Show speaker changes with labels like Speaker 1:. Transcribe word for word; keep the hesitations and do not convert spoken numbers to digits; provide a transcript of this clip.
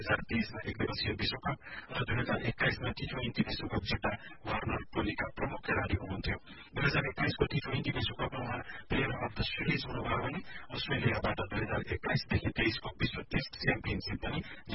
Speaker 1: हजार तेइसमा एक दिवसीय विश्वकप र दुई हजार एक्काइसमा टी ट्वेन्टी विश्वकप जित्दा वार्नर टोलीका प्रमुख खेलाडी हुनुहुन्थ्यो। दुई हजार एक्काइसको टी ट्वेन्टी विश्वकपमा उहाँ प्लेयर अफ द सिरिज हुनुभयो भने अस्ट्रेलियाबाट दुई हजार एक्काइसदेखि तेइसको विश्व टेस्ट च्याम्पियनसिप पनि